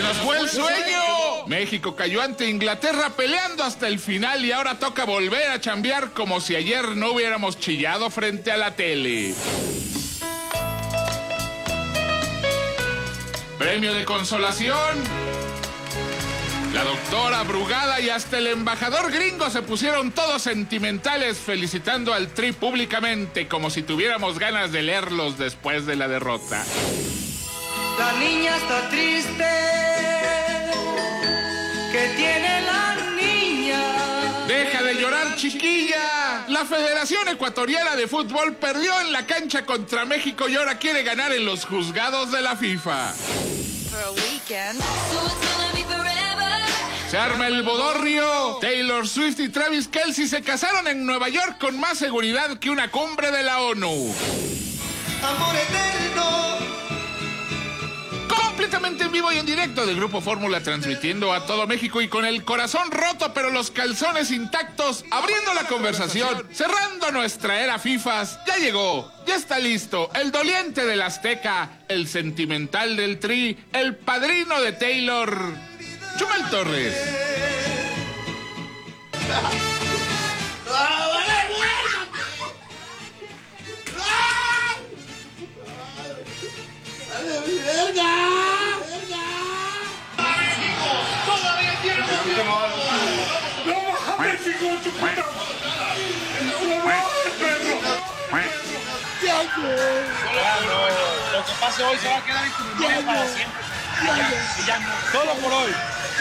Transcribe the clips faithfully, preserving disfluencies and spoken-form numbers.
nos fue el sueño! México cayó ante Inglaterra peleando hasta el final y ahora toca volver a chambear como si ayer no hubiéramos chillado frente a la tele. Premio de consolación. La doctora Brugada y hasta el embajador gringo se pusieron todos sentimentales felicitando al Tri públicamente como si tuviéramos ganas de leerlos después de la derrota. La niña está triste, ¿qué tiene la niña? ¡Deja de llorar, chiquilla! La Federación Ecuatoriana de Fútbol perdió en la cancha contra México y ahora quiere ganar en los juzgados de la FIFA. Se arma el bodorrio. Taylor Swift y Travis Kelce se casaron en Nueva York con más seguridad que una cumbre de la ONU. Amor eterno. Completamente en vivo y en directo del Grupo Fórmula, transmitiendo a todo México y con el corazón roto pero los calzones intactos, abriendo la conversación, cerrando nuestra era FIFAs. Ya llegó, ya está listo, el doliente del Azteca, el sentimental del Tri, el padrino de Taylor, Chumel Torres. Lo que pase hoy se va a quedar en tu memoria para siempre. Y ya, y ya no. Solo por hoy.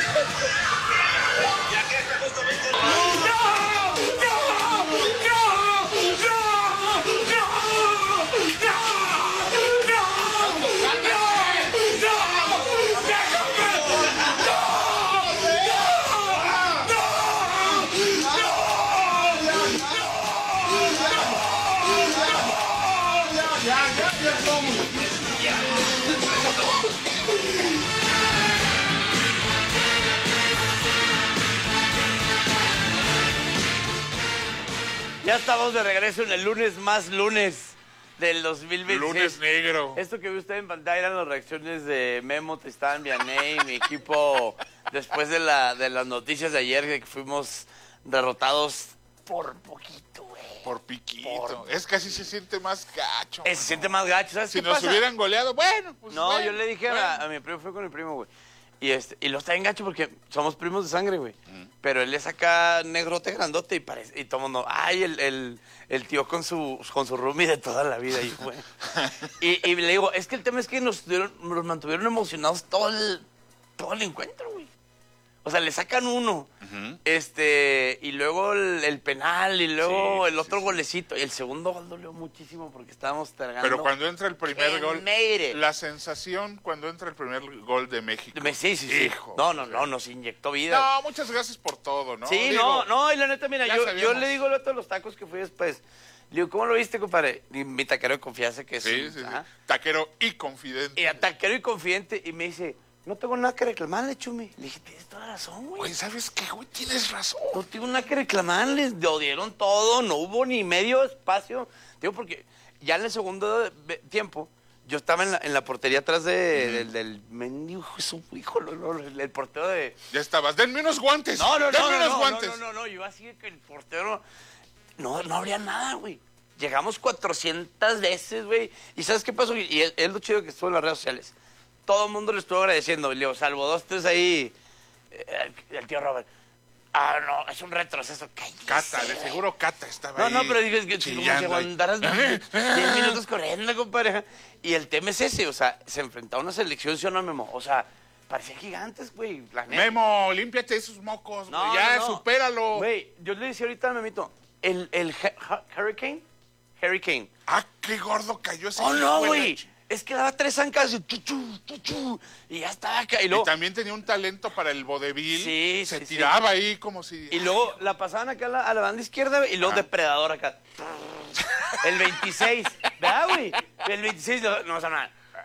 Ya estamos de regreso en el lunes más lunes del dos mil veintiséis. Lunes negro. Esto que ve usted en pantalla eran las reacciones de Memo, Tristán, Vianney, mi equipo, después de, la, de las noticias de ayer, que fuimos derrotados por poquito, güey. Por piquito. Por... Es que así se siente más gacho. Eh, se siente más gacho, ¿sabes Si qué nos pasa? hubieran goleado, bueno, pues No, bueno, yo le dije bueno. a, a mi primo, fue con mi primo, güey. Y, este, y lo está en gacho porque somos primos de sangre, güey. Mm. Pero él es acá negrote, grandote y parece, y todo el mundo, ay, el, el, el tío con su, con su roomie de toda la vida. Y, güey. y, y le digo, es que el tema es que nos, tuvieron, nos mantuvieron emocionados todo el, todo el encuentro, güey. O sea, le sacan uno, uh-huh. este, y luego el, el penal, y luego sí, el otro sí, golecito. Y el segundo gol dolió muchísimo porque estábamos tragando. Pero cuando entra el primer el gol, Meire. La sensación cuando entra el primer gol de México. Sí, sí, sí. Hijo, no, no, no, nos inyectó vida. No, muchas gracias por todo, ¿no? Sí, digo, no, no, y la neta, mira, yo, yo le digo a todos los tacos que fui después. Le digo, ¿cómo lo viste, compadre? Y mi taquero de confianza que es. Sí, un, sí, sí. ¿ah? Taquero y confidente. Y a taquero y confidente, y me dice, no tengo nada que reclamarle, Chumi. Le dije, tienes toda la razón, güey. Güey, ¿sabes qué, güey? Tienes razón. No tengo nada que reclamarles, le dieron todo, no hubo ni medio espacio. Digo, porque ya en el segundo tiempo, yo estaba en la, en la portería atrás de, uh-huh. del, del mendigo, su hijo, no, no, el, el portero de... Ya estabas, denme unos guantes. No, no, denme no, unos no, guantes. no, no, no, no, yo así que el portero... No, no habría nada, güey. Llegamos cuatrocientas veces, güey. ¿Y sabes qué pasó? Y es, es lo chido que estuvo en las redes sociales. Todo el mundo le estuvo agradeciendo, Leo, salvo dos, tres ahí. Eh, el tío Robert. Ah, no, es un retroceso. Cállese. Cata, de seguro Cata estaba no, ahí. No, no, pero digo, es que como si aguantaras diez minutos corriendo, compadre. Y el tema es ese, o sea, se enfrentaba a una selección, ¿sí o no, Memo? O sea, parecían gigantes, güey. Memo, límpiate esos mocos, no, ya, no, no. supéralo. Güey, yo le decía ahorita al Memito, el, el Hurricane, Hurricane. Ah, qué gordo cayó ese. Oh, no, güey. Es que daba tres zancas y, chuchu, chuchu, y ya estaba acá. Y, luego, y también tenía un talento para el vodevil. Sí, Se sí, tiraba sí. ahí como si... Y luego la pasaban acá a la, a la banda izquierda y luego ah. Depredador acá. El veintiséis, ¿verdad, güey? El veintiséis no, no pasa nada.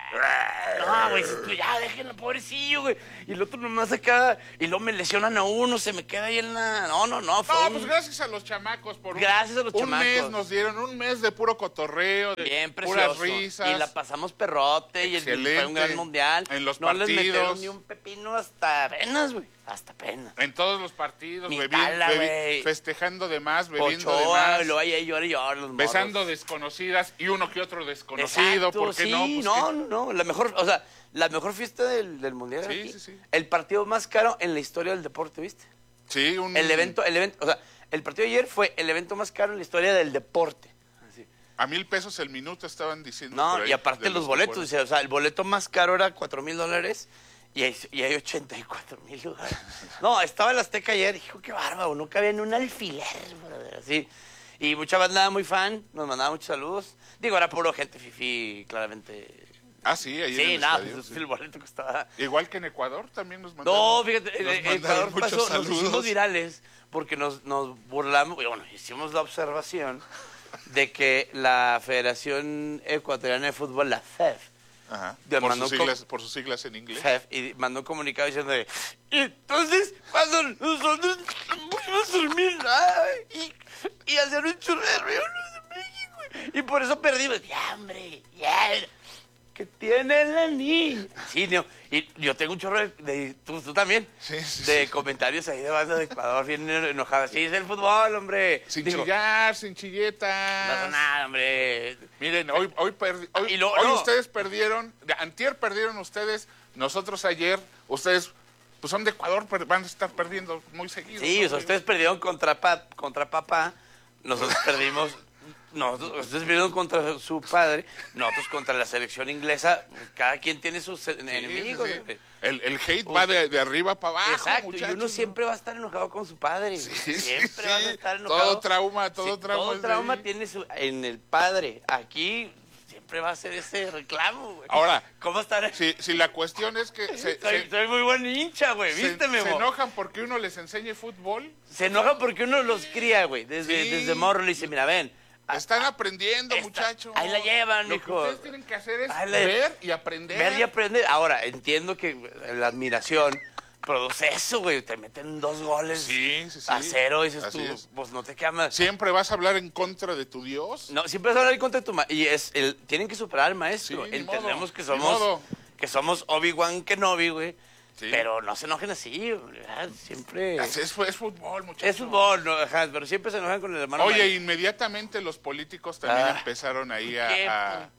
No, güey, tú ya déjenlo, pobrecillo, güey. Y el otro nomás acá, y luego me lesionan a uno, se me queda ahí en la... No, no, no, fue No, un- pues gracias a los chamacos por un- Gracias a los un chamacos. mes nos dieron, un mes de puro cotorreo, de Bien puras precioso. risas. Y la pasamos perrote y el- Excelente. fue un gran mundial. En los no les metieron partidos. ni un pepino hasta apenas, güey. Hasta apenas. En todos los partidos, Mi bebi- tala, bebi- güey. festejando de más, bebiendo de Ochoa, más, y luego ahí ahí llora y llora los morros. besando desconocidas y uno que otro desconocido, Exacto, ¿por qué sí, no? Pues no, que- no, no, la mejor, o sea, la mejor fiesta del, del mundial. Sí, aquí. sí, sí. El partido más caro en la historia del deporte, ¿viste? Sí, un... El evento, el evento, o sea, el partido de ayer fue el evento más caro en la historia del deporte. Así. A mil pesos el minuto estaban diciendo. No, por ahí, y aparte de los que boletos, fueron. dice, o sea, el boleto más caro era cuatro mil dólares y hay, y hay ochenta y cuatro mil lugares. No, estaba el Azteca ayer, hijo, qué bárbaro, no cabía en un alfiler, brother, así. Y mucha banda muy fan, nos mandaba muchos saludos. Digo, era puro gente fifi, claramente. Ah, sí, ahí en Sí, el nada, estadio, pues sí. el boleto costaba... Igual que en Ecuador también nos mandaron. No, fíjate, en nos en mandaron Ecuador muchos pasó, nos saludos. hicimos virales porque nos, nos burlamos, y bueno, hicimos la observación de que la Federación Ecuatoriana de Fútbol, la F E F, Ajá. de Por, mandó sus co- siglas, por sus siglas en inglés. F E F, y mandó un comunicado diciendo de, y entonces, cuando nosotros pudimos dormir ay, y, y hacer un churro de río de México, y por eso perdimos, ya, hombre, ya, que tiene la niña. Sí, no, y yo tengo un chorro de, de- tú, tú también, Sí, sí, de sí. comentarios ahí de banda de Ecuador bien enojadas. Sí, es el fútbol, hombre. Sin Digo, chillar, sin no pasa chilletas. nada, hombre. Miren, hoy, hoy, perdi- hoy, Y lo- hoy no. ustedes perdieron, de antier perdieron ustedes, nosotros ayer, ustedes pues son de Ecuador, pero van a estar perdiendo muy seguido. Sí, ¿no? o sea, ustedes perdieron contra, pa- contra papá, nosotros perdimos, nosotros, ustedes perdieron contra su padre, nosotros contra la selección inglesa, cada quien tiene sus Sí, enemigos. sí, sí. hombre. El, el hate va de, de arriba para abajo, Exacto, muchachos. y uno siempre va a estar enojado con su padre. Sí, siempre sí, vas a sí. estar enojado. Todo trauma, todo Sí, trauma Todo es de trauma ahí. tiene su, en el padre. Aquí siempre va a ser ese reclamo, güey. Ahora, ¿cómo estar? Si, si la cuestión es que se, soy, se- soy muy buen hincha, güey. se- ¿Viste, se Memo? enojan porque uno les enseñe fútbol, Se enoja porque uno los cría, güey. Desde, Sí. desde morro le dice, mira, ven. a- están aprendiendo, esta- muchachos. ahí la llevan, Lo que mijo. ustedes tienen que hacer es Ahí la- ver y aprender. Ver y aprender. Ahora, entiendo que la admiración produce eso, güey. Te meten dos goles Sí, sí, sí. a cero y dices Así tú, es. pues no te queda más. Siempre vas a hablar en contra de tu Dios. No, siempre vas a hablar en contra de tu ma- y es el tienen que superar al maestro. Sí, ni Entendemos modo, que ni somos modo. que somos Obi-Wan Kenobi, güey. Sí. Pero no se enojen así, ¿verdad? Siempre Es, es- es fútbol, muchachos. es fútbol, no, ajá, pero siempre se enojan con el hermano. Oye, mayor. inmediatamente los políticos también Ah. empezaron ahí a... ¿Qué? a-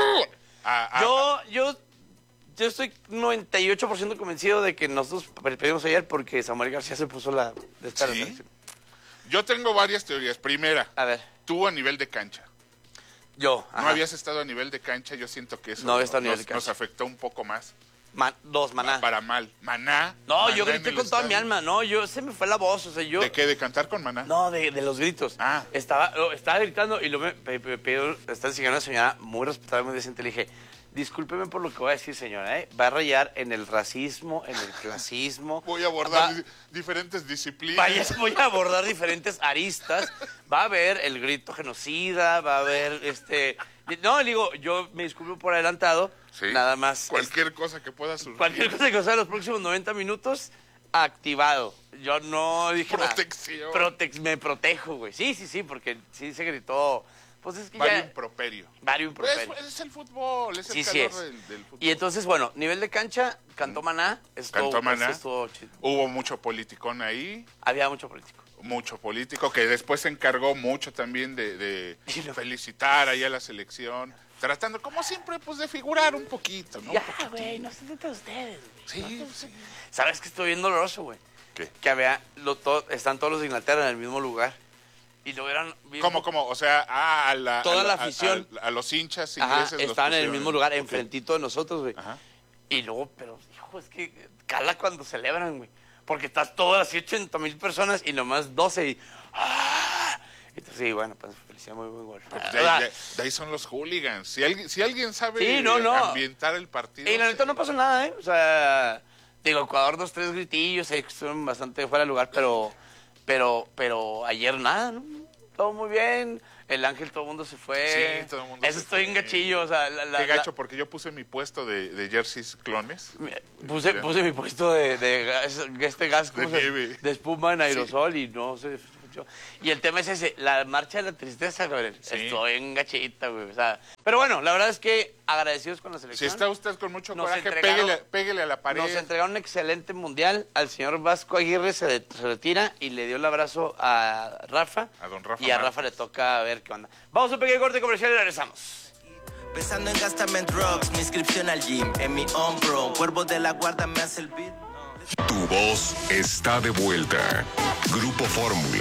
a- a- yo yo yo estoy noventa y ocho por ciento convencido de que nosotros perdimos ayer porque Samuel García se puso la de estar ¿Sí? en la selección. Yo tengo varias teorías. Primera, A ver, tú a nivel de cancha. yo, No ajá. habías estado a nivel de cancha, yo siento que eso No había estado a nivel nos, de cancha. nos afectó un poco más. Ma- dos, maná. Para mal. Maná. No, Maná yo en grité el con toda mi estadio. alma, no, yo se me fue la voz, o sea, yo ¿De qué? ¿De cantar con Maná? No, de, de los gritos. Ah. Estaba, lo- estaba gritando y luego me pe- pe- pe- estaba enseñando a una señora muy respetable, muy decente. Le dije, discúlpeme por lo que voy a decir, señora, ¿eh? Va a rayar en el racismo, en el clasismo. Voy a abordar Va- di- diferentes disciplinas. vaya, voy a abordar diferentes aristas. Va a haber el grito genocida, va a haber este... No, le digo, yo me disculpo por adelantado. Sí. Nada más. Cualquier cosa que pueda surgir. Cualquier cosa que sea en los próximos noventa minutos, activado. Yo no dije nada. Protección. Protex- me protejo, güey. Sí, sí, sí, porque sí se gritó. Pues es que Vario ya... improperio. Varios Pues improperio. es, es el fútbol, es Sí, el sí calor es. del, del fútbol. Y entonces, bueno, nivel de cancha, cantó Maná. Estuvo, Cantó Maná. eso estuvo chido. Hubo mucho politicón ahí, Había mucho político. mucho político, que después se encargó mucho también de, de Y lo- felicitar ahí a la selección, tratando, como siempre, pues de figurar un poquito, ¿no? Ya, güey, no se trata de ustedes, güey. Sí, sí. ¿Sabes qué estoy bien doloroso, güey? ¿Qué? Que había, lo, to- están todos los de Inglaterra en el mismo lugar. Y lo eran... bien- ¿Cómo, cómo? O sea, a, a la, Toda a la a- afición. A, a los hinchas Ajá, ingleses. los estaban en el pusieron mismo lugar, ok. enfrentito de nosotros, güey. Ajá. Y luego, pero, hijo, es que cala cuando celebran, güey. Porque estás todas así ochenta mil personas y nomás doce y... ¡ah! Entonces, sí, bueno, pues felicidad, muy buen gol. Pues de, ahí, de- de ahí son los hooligans. Si alguien, si alguien sabe Sí, no, no. ambientar el partido. Y la neta no pasó nada, ¿eh? O sea, digo, Ecuador dos, tres gritillos, ahí que estuvieron bastante fuera de lugar, pero, pero, pero ayer nada, ¿no? todo muy bien. El Ángel, todo el mundo se fue. Sí, todo el mundo Eso se estoy fue. en gachillo, o sea, la, la, Qué gacho, la- porque yo puse mi puesto de, de jerseys clones. Puse, puse mi puesto de, de gas- este gas ¿cómo De se- nieve. de espuma en aerosol y no se funcionó. Y el tema es ese, la marcha de la tristeza, Gabriel. Sí. Estoy en gachita, güey. O sea, pero bueno, la verdad es que agradecidos con la Si selección. está usted con mucho Nos coraje, entregaron- pégale, pégale a la pared. Nos entregaron un excelente mundial. Al señor Vasco Aguirre se, de- se retira y le dio el abrazo a Rafa. A don Rafa Y a Márquez. Rafa le toca ver qué onda. Vamos a un pequeño corte comercial y regresamos. Pensando en gastarme en drugs, mi inscripción al gym, en mi hombro, cuervo de la guarda me hace el beat. Tu voz está de vuelta. Grupo Fórmula.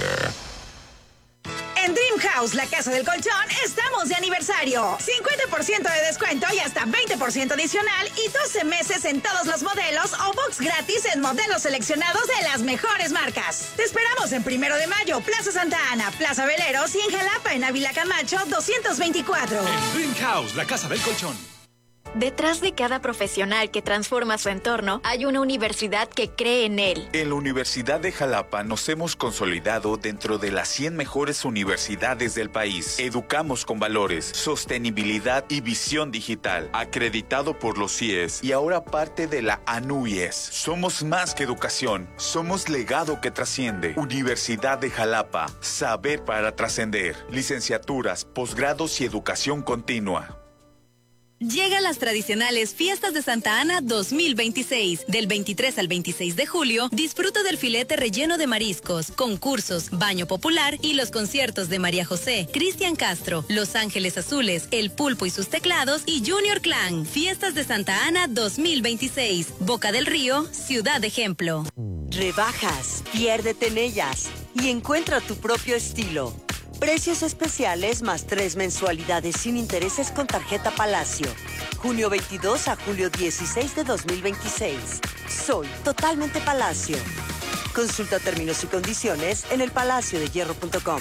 En Dream House, la casa del colchón, estamos de aniversario. cincuenta por ciento de descuento y hasta veinte por ciento adicional y doce meses en todos los modelos o box gratis en modelos seleccionados de las mejores marcas. Te esperamos en Primero de Mayo, Plaza Santa Ana, Plaza Veleros y en Jalapa, en Ávila Camacho, doscientos veinticuatro. Dream House, la casa del colchón. Detrás de cada profesional que transforma su entorno, hay una universidad que cree en él. En la Universidad de Jalapa nos hemos consolidado dentro de las cien mejores universidades del país. Educamos con valores, sostenibilidad y visión digital. Acreditado por los C I E S y ahora parte de la A N U Y E S. Somos más que educación, somos legado que trasciende. Universidad de Jalapa, saber para trascender. Licenciaturas, posgrados y educación continua. Llegan las tradicionales Fiestas de Santa Ana dos mil veintiséis. Del veintitrés al veintiséis de julio, disfruta del filete relleno de mariscos, concursos, baño popular y los conciertos de María José, Cristian Castro, Los Ángeles Azules, El Pulpo y sus teclados y Junior Clan. Fiestas de Santa Ana dos mil veintiséis. Boca del Río, Ciudad Ejemplo. Rebajas, piérdete en ellas y encuentra tu propio estilo. Precios especiales más tres mensualidades sin intereses con tarjeta Palacio. Junio veintidós a julio dieciséis de dos mil veintiséis. Soy totalmente Palacio. Consulta términos y condiciones en el palacio de hierro punto com.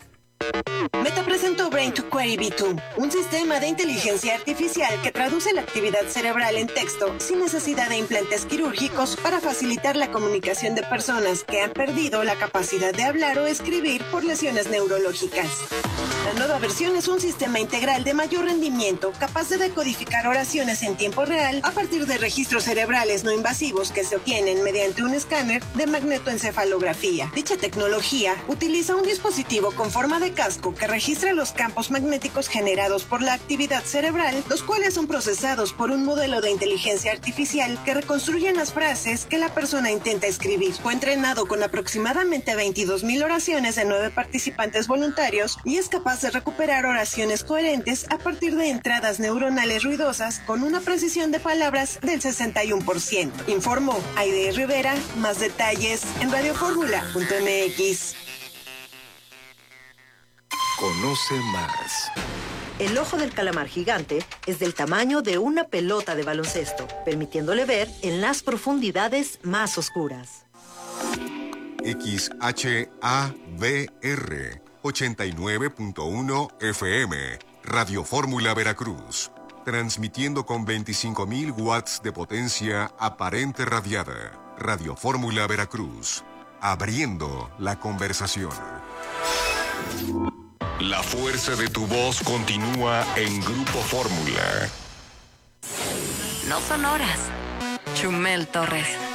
Meta presentó Brain to Query B dos, un sistema de inteligencia artificial que traduce la actividad cerebral en texto sin necesidad de implantes quirúrgicos para facilitar la comunicación de personas que han perdido la capacidad de hablar o escribir por lesiones neurológicas. La nueva versión es un sistema integral de mayor rendimiento capaz de decodificar oraciones en tiempo real a partir de registros cerebrales no invasivos que se obtienen mediante un escáner de magnetoencefalografía. Dicha tecnología utiliza un dispositivo con forma de casco que registra los campos magnéticos generados por la actividad cerebral, los cuales son procesados por un modelo de inteligencia artificial que reconstruyen las frases que la persona intenta escribir. Fue entrenado con aproximadamente veintidós mil oraciones de nueve participantes voluntarios y es capaz de recuperar oraciones coherentes a partir de entradas neuronales ruidosas con una precisión de palabras del sesenta y uno por ciento. Informó Aide Rivera. Más detalles en radio fórmula punto m x. Conoce más. El ojo del calamar gigante es del tamaño de una pelota de baloncesto, permitiéndole ver en las profundidades más oscuras. X H A V R ochenta y nueve punto uno F M, Radio Fórmula Veracruz, transmitiendo con veinticinco mil watts de potencia aparente radiada. Radio Fórmula Veracruz, abriendo la conversación. La fuerza de tu voz continúa en Grupo Fórmula. No son horas. Chumel Torres.